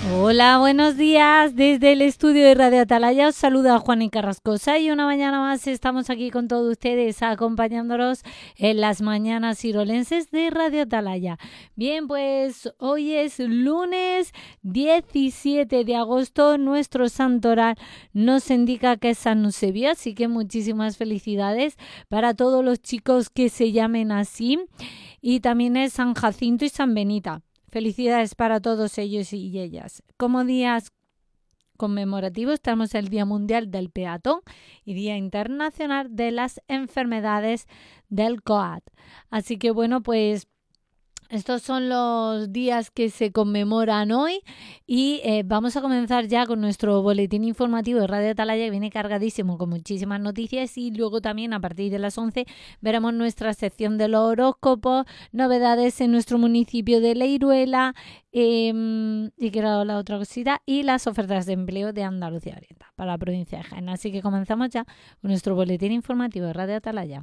Hola, buenos días. Desde el estudio de Radio Atalaya os saluda Juan y Carrascosa y una mañana más estamos aquí con todos ustedes acompañándolos en las mañanas irolenses de Radio Atalaya. Bien, pues hoy es lunes 17 de agosto. Nuestro santoral nos indica que es San Eusebio, así que muchísimas felicidades para todos los chicos que se llamen así. Y también es San Jacinto y San Benita. Felicidades para todos ellos y ellas. Como días conmemorativos tenemos el Día Mundial del Peatón y Día Internacional de las Enfermedades del COAT. Así que bueno, pues estos son los días que se conmemoran hoy y vamos a comenzar ya con nuestro boletín informativo de Radio Atalaya, que viene cargadísimo con muchísimas noticias, y luego también a partir de las 11 veremos nuestra sección de los horóscopos, novedades en nuestro municipio de Leiruela y creo la otra cosita, y las ofertas de empleo de Andalucía Oriental para la provincia de Jaén. Así que comenzamos ya con nuestro boletín informativo de Radio Atalaya.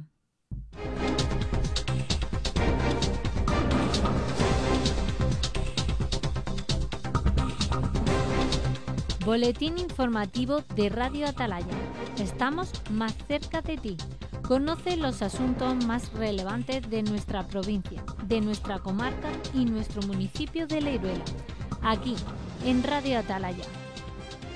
Boletín informativo de Radio Atalaya. Estamos más cerca de ti. Conoce los asuntos más relevantes de nuestra provincia, de nuestra comarca y nuestro municipio de Leiruela. Aquí, en Radio Atalaya.